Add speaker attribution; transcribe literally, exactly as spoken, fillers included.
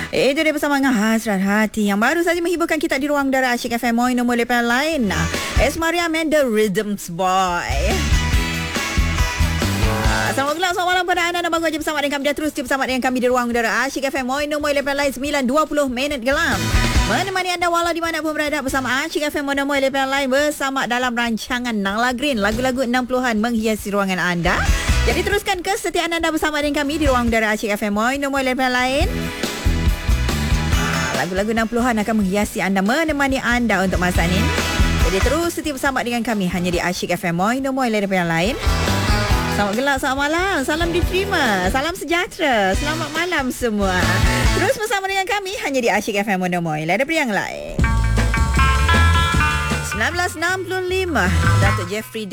Speaker 1: Itu dia bersama dengan Hasrat Hati yang baru saja menghiburkan kita di ruang udara Asyik F M Moi nombor lapan lain. Esmaria and the Rhythms Boy. Selamat malam, selamat malam pada anda dan baru saja bersama dengan kami. Dah terus bersama dengan kami di ruang udara Asyik F M Moi nombor lapan lain sembilan dua puluh minit gelam. Menemani anda walau di mana pun berada bersama Asyik F M nombor lapan lain bersama dalam rancangan Nangla Green, lagu-lagu enam puluhan menghiasi ruangan anda. Jadi teruskan kesetiaan anda bersama dengan kami di ruang udara Asyik F M Moi nombor lapan lain. Lagu-lagu enam puluhan akan menghiasi anda, menemani anda untuk masa ini. Jadi terus setia bersama dengan kami hanya di Asyik F M Moi nombor lapan lain. Selamat gelap, selamat malam. Salam diterima. Salam sejahtera. Selamat malam semua. Terus bersama dengan kami hanya di Asyik F M nombor lapan lain. seribu sembilan ratus enam puluh lima Datuk Jeffrey